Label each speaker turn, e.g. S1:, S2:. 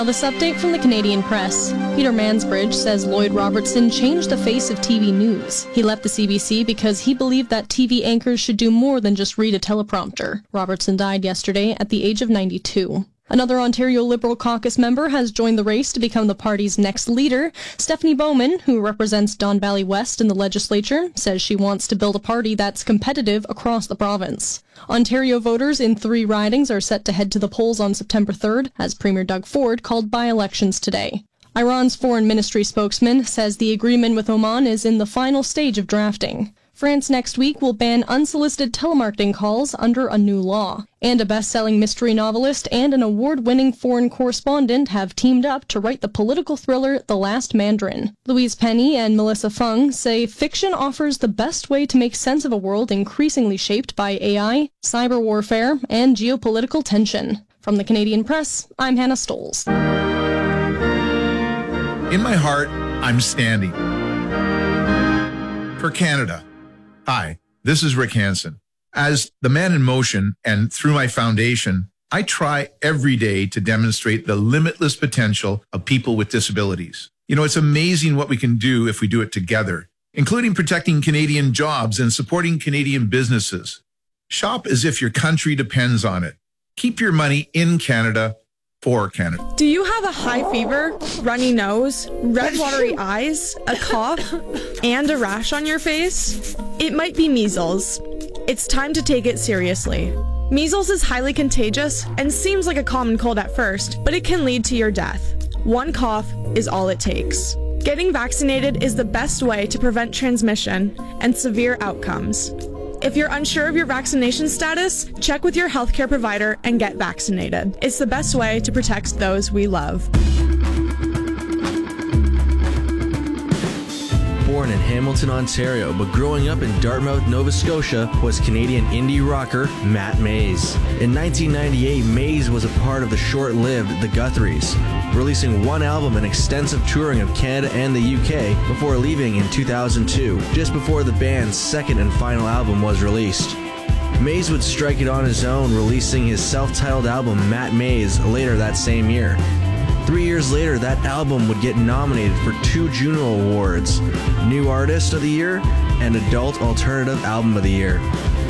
S1: This update from the Canadian Press. Peter Mansbridge says Lloyd Robertson changed the face of TV news. He left the CBC because he believed that TV anchors should do more than just read a teleprompter. Robertson died yesterday at the age of 92. Another Ontario Liberal caucus member has joined the race to become the party's next leader. Stephanie Bowman, who represents Don Valley West in the legislature, says she wants to build a party that's competitive across the province. Ontario voters in 3 ridings are set to head to the polls on September 3rd, as Premier Doug Ford called by-elections today. Iran's foreign ministry spokesman says the agreement with Oman is in the final stage of drafting. France next week will ban unsolicited telemarketing calls under a new law. And a best-selling mystery novelist and an award-winning foreign correspondent have teamed up to write the political thriller The Last Mandarin. Louise Penny and Melissa Fung say fiction offers the best way to make sense of a world increasingly shaped by AI, cyber warfare, and geopolitical tension. From the Canadian Press, I'm Hannah Stoles.
S2: In my heart, I'm standing for Canada. Hi, this is Rick Hansen. As the man in motion and through my foundation, I try every day to demonstrate the limitless potential of people with disabilities. You know, it's amazing what we can do if we do it together, including protecting Canadian jobs and supporting Canadian businesses. Shop as if your country depends on it. Keep your money in Canada for Canada.
S3: Do you have a high fever, runny nose, red watery eyes, a cough, and a rash on your face? It might be measles. It's time to take it seriously. Measles is highly contagious and seems like a common cold at first, but it can lead to your death. One cough is all it takes. Getting vaccinated is the best way to prevent transmission and severe outcomes. If you're unsure of your vaccination status, check with your healthcare provider and get vaccinated. It's the best way to protect those we love.
S4: Born in Hamilton, Ontario, but growing up in Dartmouth, Nova Scotia, was Canadian indie rocker Matt Mays. In 1998, Mays was a part of the short-lived The Guthries, releasing 1 album and extensive touring of Canada and the UK before leaving in 2002, just before the band's second and final album was released. Mays would strike it on his own, releasing his self-titled album Matt Mays later that same year. 3 years later, that album would get nominated for 2 Juno Awards, New Artist of the Year and Adult Alternative Album of the Year.